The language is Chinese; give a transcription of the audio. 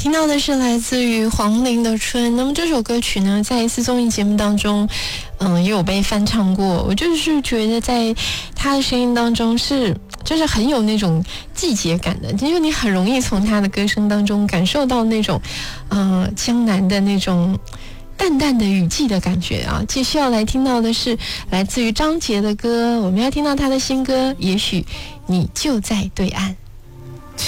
听到的是来自于黄龄的《春》。那么这首歌曲呢，在一次综艺节目当中，也有被翻唱过。我就是觉得在他的声音当中就是很有那种季节感的，因为你很容易从他的歌声当中感受到那种江南的那种淡淡的雨季的感觉啊。继续要来听到的是来自于张杰的歌，我们要听到他的新歌《也许你就在对岸》。